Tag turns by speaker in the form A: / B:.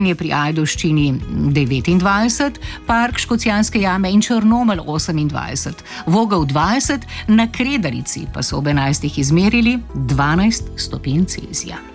A: je pri Ajdovščini 29, Park Škocjanske jame in Črnomelj 28, Vogel 20, na Kredarici pa so ob 11 izmerili 12 stopinj Celzija.